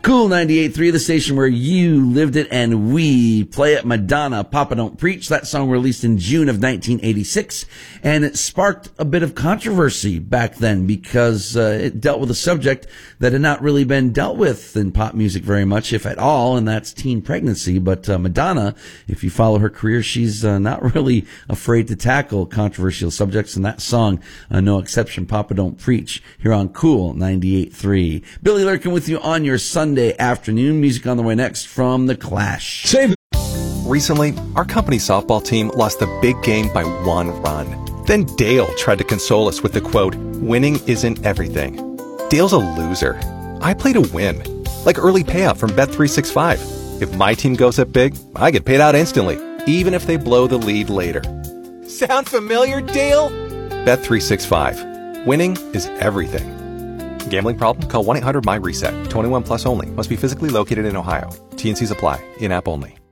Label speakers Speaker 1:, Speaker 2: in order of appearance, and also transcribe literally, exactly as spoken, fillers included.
Speaker 1: Cool ninety-eight point three, the station where you lived it and we play it. Madonna, Papa Don't Preach. That song released in June of nineteen eighty-six, and it sparked a bit of controversy back then because uh, it dealt with a subject that had not really been dealt with in pop music very much, if at all, and that's teen pregnancy. But uh, Madonna, if you follow her career, she's uh, not really afraid to tackle controversial subjects, and that song, uh, no exception. Papa Don't Preach, here on Cool ninety-eight point three. Billy Lurkin with you on your Sunday afternoon. Music on the way next from The Clash.
Speaker 2: Save. Recently, our company softball team lost the big game by one run. Then Dale tried to console us with the quote, "Winning isn't everything." Dale's a loser. I play to win, like early payout from Bet three sixty-five. If my team goes up big, I get paid out instantly, even if they blow the lead later. Sound familiar, Dale? Bet three sixty-five. Winning is everything. Gambling problem? Call one eight hundred M Y RESET. twenty-one plus only. Must be physically located in Ohio. T and Cs apply. In-app only.